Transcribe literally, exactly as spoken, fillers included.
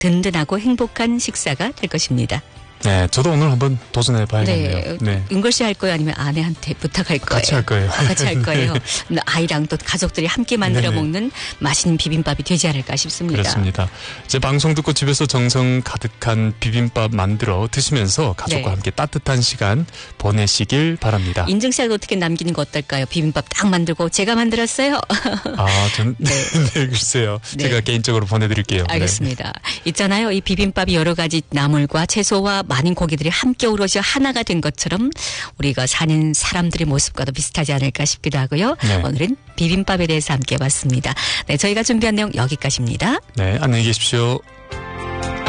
든든하고 행복한 식사가 될 것입니다. 네, 저도 오늘 한번 도전해 봐야겠네요. 네. 네. 은걸 씨 할 거예요? 아니면 아내한테 부탁할 거예요? 같이 할 거예요. 아, 같이 할 거예요. 아이랑 또 가족들이 함께 만들어 네네. 먹는 맛있는 비빔밥이 되지 않을까 싶습니다. 그렇습니다. 제 방송 듣고 집에서 정성 가득한 비빔밥 만들어 드시면서 가족과 네. 함께 따뜻한 시간 보내시길 바랍니다. 인증샷 어떻게 남기는 거 어떨까요? 비빔밥 딱 만들고 제가 만들었어요. 아, 저는 네. 네, 글쎄요. 네. 제가 개인적으로 보내드릴게요. 알겠습니다. 있잖아요. 이 비빔밥이 여러 가지 나물과 채소와 많은 고기들이 함께 어우러져 하나가 된 것처럼 우리가 사는 사람들의 모습과도 비슷하지 않을까 싶기도 하고요. 네. 오늘은 비빔밥에 대해서 함께 봤습니다. 네, 저희가 준비한 내용 여기까지입니다. 네, 안녕히 계십시오.